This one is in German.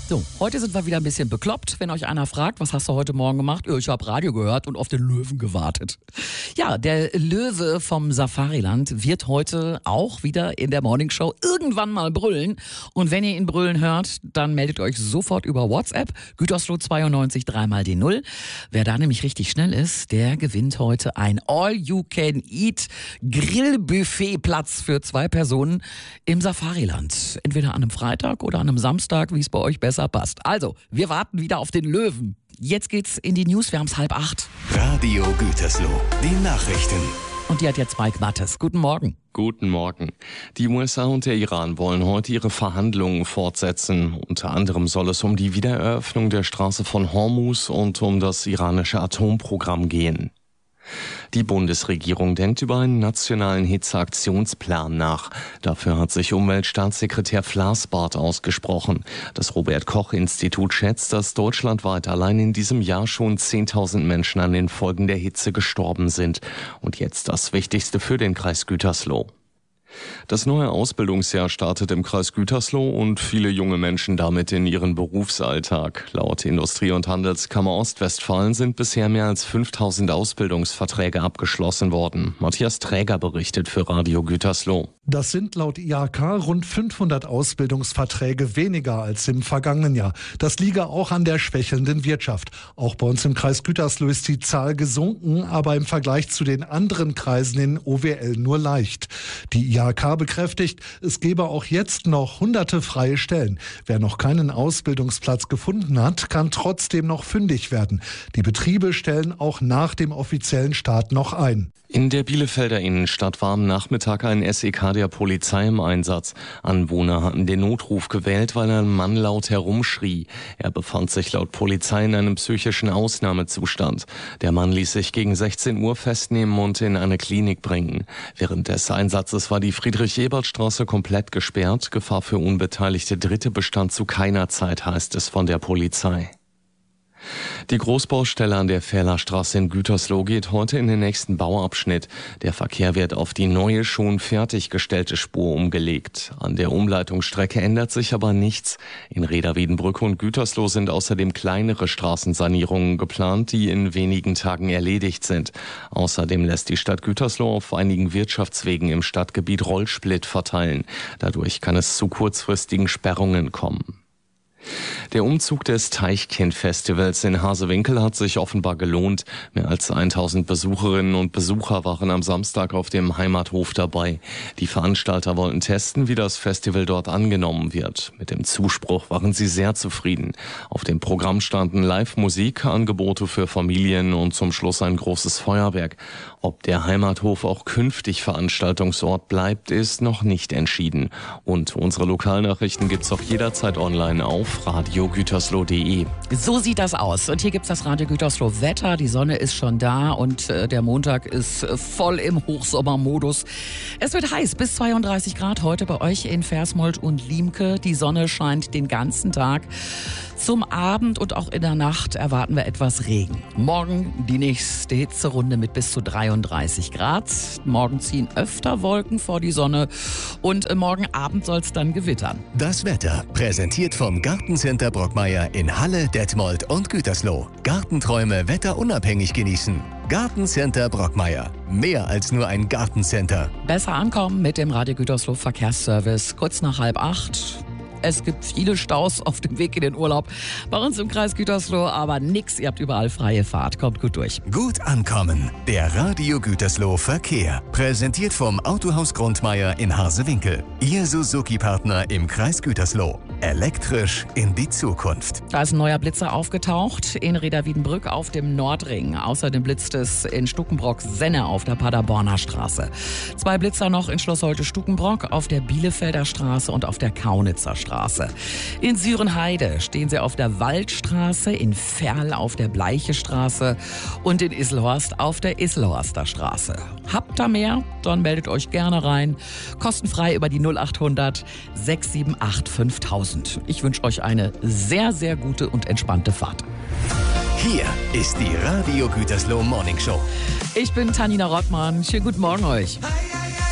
So, heute sind wir wieder ein bisschen bekloppt. Wenn euch einer fragt, was hast du heute Morgen gemacht? Ich habe Radio gehört und auf den Löwen gewartet. Ja, der Löwe vom Safariland wird heute auch wieder in der Morningshow irgendwann mal brüllen. Und wenn ihr ihn brüllen hört, dann meldet euch sofort über WhatsApp. Gütersloh 92 3 die 0. Wer da nämlich richtig schnell ist, der gewinnt heute ein All-You-Can-Eat-Grillbuffet-Platz für 2 Personen im Safariland. Entweder an einem Freitag oder an einem Samstag, wie es bei euch besser passt. Also, wir warten wieder auf den Löwen. Jetzt geht's in die News, wir haben es 7:30. Radio Gütersloh, die Nachrichten. Und die hat jetzt Mike Mattes. Guten Morgen. Guten Morgen. Die USA und der Iran wollen heute ihre Verhandlungen fortsetzen. Unter anderem soll es um die Wiedereröffnung der Straße von Hormuz und um das iranische Atomprogramm gehen. Die Bundesregierung denkt über einen nationalen Hitzeaktionsplan nach. Dafür hat sich Umweltstaatssekretär Flasbarth ausgesprochen. Das Robert-Koch-Institut schätzt, dass deutschlandweit allein in diesem Jahr schon 10.000 Menschen an den Folgen der Hitze gestorben sind. Und jetzt das Wichtigste für den Kreis Gütersloh. Das neue Ausbildungsjahr startet im Kreis Gütersloh und viele junge Menschen damit in ihren Berufsalltag. Laut Industrie- und Handelskammer Ostwestfalen sind bisher mehr als 5.000 Ausbildungsverträge abgeschlossen worden. Matthias Träger berichtet für Radio Gütersloh. Das sind laut IHK rund 500 Ausbildungsverträge weniger als im vergangenen Jahr. Das liege auch an der schwächelnden Wirtschaft. Auch bei uns im Kreis Gütersloh ist die Zahl gesunken, aber im Vergleich zu den anderen Kreisen in OWL nur leicht. Die IHK bekräftigt, es gebe auch jetzt noch hunderte freie Stellen. Wer noch keinen Ausbildungsplatz gefunden hat, kann trotzdem noch fündig werden. Die Betriebe stellen auch nach dem offiziellen Start noch ein. In der Bielefelder Innenstadt war am Nachmittag ein SEK der Polizei im Einsatz. Anwohner hatten den Notruf gewählt, weil ein Mann laut herumschrie. Er befand sich laut Polizei in einem psychischen Ausnahmezustand. Der Mann ließ sich gegen 16 Uhr festnehmen und in eine Klinik bringen. Während des Einsatzes war die Friedrich-Ebert-Straße komplett gesperrt. Gefahr für unbeteiligte Dritte bestand zu keiner Zeit, heißt es von der Polizei. Die Großbaustelle an der Fährlerstraße in Gütersloh geht heute in den nächsten Bauabschnitt. Der Verkehr wird auf die neue, schon fertiggestellte Spur umgelegt. An der Umleitungsstrecke ändert sich aber nichts. In Reda-Wiedenbrück und Gütersloh sind außerdem kleinere Straßensanierungen geplant, die in wenigen Tagen erledigt sind. Außerdem lässt die Stadt Gütersloh auf einigen Wirtschaftswegen im Stadtgebiet Rollsplit verteilen. Dadurch kann es zu kurzfristigen Sperrungen kommen. Der Umzug des Teichkind-Festivals in Harsewinkel hat sich offenbar gelohnt. Mehr als 1.000 Besucherinnen und Besucher waren am Samstag auf dem Heimathof dabei. Die Veranstalter wollten testen, wie das Festival dort angenommen wird. Mit dem Zuspruch waren sie sehr zufrieden. Auf dem Programm standen Live-Musik, Angebote für Familien und zum Schluss ein großes Feuerwerk. Ob der Heimathof auch künftig Veranstaltungsort bleibt, ist noch nicht entschieden. Und unsere Lokalnachrichten gibt's auch jederzeit online auf radiogütersloh.de. So sieht das aus. Und hier gibt's das Radio Gütersloh Wetter. Die Sonne ist schon da und der Montag ist voll im Hochsommermodus. Es wird heiß, bis 32 Grad heute bei euch in Versmold und Liemke. Die Sonne scheint den ganzen Tag. Zum Abend und auch in der Nacht erwarten wir etwas Regen. Morgen die nächste Hitzerunde mit bis zu 33 Grad. Morgen ziehen öfter Wolken vor die Sonne und morgen Abend soll es dann gewittern. Das Wetter präsentiert vom Gartencenter Brockmeier in Halle, Detmold und Gütersloh. Gartenträume wetterunabhängig genießen. Gartencenter Brockmeier. Mehr als nur ein Gartencenter. Besser ankommen mit dem Radio Gütersloh Verkehrsservice. Kurz nach 7:30. Es gibt viele Staus auf dem Weg in den Urlaub. Bei uns im Kreis Gütersloh aber nix. Ihr habt überall freie Fahrt. Kommt gut durch. Gut ankommen. Der Radio Gütersloh Verkehr. Präsentiert vom Autohaus Grundmeier in Harsewinkel. Ihr Suzuki-Partner im Kreis Gütersloh. Elektrisch in die Zukunft. Da ist ein neuer Blitzer aufgetaucht in Reda-Wiedenbrück auf dem Nordring. Außerdem blitzt es in Stuckenbrock-Senne auf der Paderborner Straße. 2 Blitzer noch in Schloss Holte-Stuckenbrock auf der Bielefelder Straße und auf der Kaunitzer Straße. In Sürenheide stehen sie auf der Waldstraße, in Ferl auf der Bleiche Straße und in Isselhorst auf der Isselhorster Straße. Habt ihr mehr? Dann meldet euch gerne rein. Kostenfrei über die 0800 678 5000. Ich wünsche euch eine sehr, sehr gute und entspannte Fahrt. Hier ist die Radio Gütersloh Morning Show. Ich bin Tanina Rottmann. Schönen guten Morgen euch.